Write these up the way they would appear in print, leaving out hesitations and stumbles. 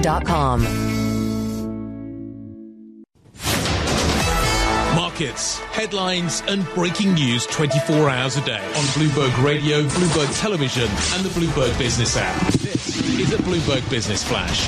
Markets, headlines and breaking news 24 hours a day on Bloomberg Radio, Bloomberg Television and the Bloomberg Business app. This is a Bloomberg Business Flash.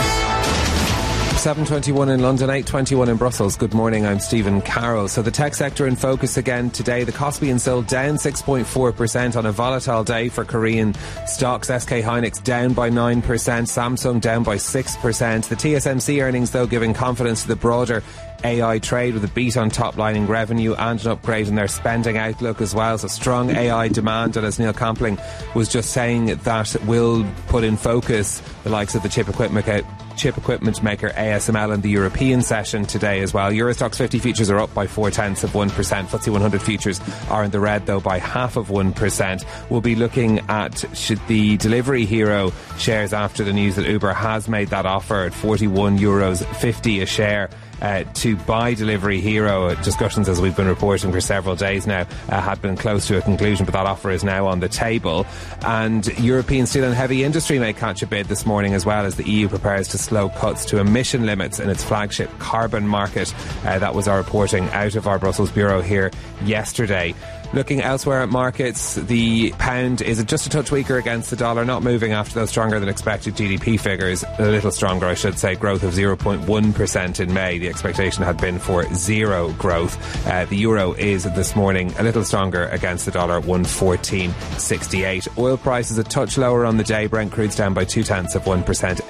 7:21 in London, 8:21 in Brussels. Good morning, I'm Stephen Carroll. So the tech sector in focus again today. The Kospi and Seoul down 6.4% on a volatile day for Korean stocks. SK Hynix down by 9%, Samsung down by 6%. The TSMC earnings, though, giving confidence to the broader AI trade with a beat on top-lining revenue and an upgrade in their spending outlook as well. So strong AI demand, and as Neil Compling was just saying, that will put in focus the likes of the chip equipment maker ASML in the European session today as well. Eurostoxx 50 futures are up by 0.4%. FTSE 100 futures are in the red, though, by 0.5%. We'll be looking at the Delivery Hero shares after the news that Uber has made that offer at €41.50 a share. To buy Delivery Hero. Discussions, as we've been reporting for several days now, had been close to a conclusion, but that offer is now on the table. And European steel and heavy industry may catch a bid this morning as well, as the EU prepares to slow cuts to emission limits in its flagship carbon market. That was our reporting out of our Brussels bureau here yesterday. Looking elsewhere at markets, the pound is just a touch weaker against the dollar, not moving after those stronger than expected GDP figures. A little stronger, I should say, growth of 0.1% in May. The expectation had been for zero growth. The euro is this morning a little stronger against the dollar, 114.68. Oil prices a touch lower on the day. Brent crude's down by 0.2%,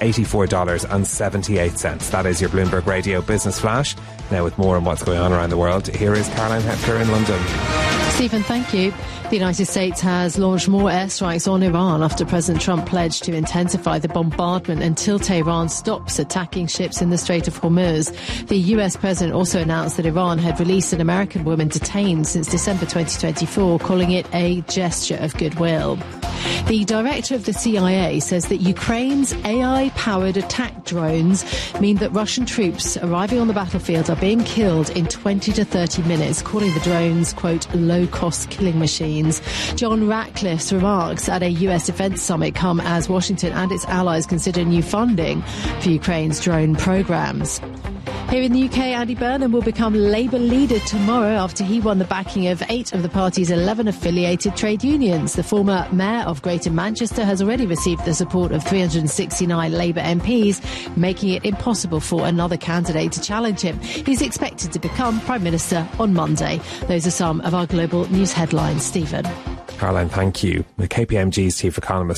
$84.78. That is your Bloomberg Radio Business Flash. Now with more on what's going on around the world, here is Caroline Hepker in London. Stephen, thank you. The United States has launched more airstrikes on Iran after President Trump pledged to intensify the bombardment until Tehran stops attacking ships in the Strait of Hormuz. The US president also announced that Iran had released an American woman detained since December 2024, calling it a gesture of goodwill. The director of the CIA says that Ukraine's AI-powered attack drones mean that Russian troops arriving on the battlefield are being killed in 20 to 30 minutes, calling the drones, quote, low-cost killing machines. John Ratcliffe's remarks at a US defense summit come as Washington and its allies consider new funding for Ukraine's drone programs. Here in the UK, Andy Burnham will become Labour leader tomorrow after he won the backing of 8 of the party's 11 affiliated trade unions. The former mayor of Greater Manchester has already received the support of 369 Labour MPs, making it impossible for another candidate to challenge him. He's expected to become Prime Minister on Monday. Those are some of our global news headlines. Stephen. Caroline, thank you. The KPMG's chief economist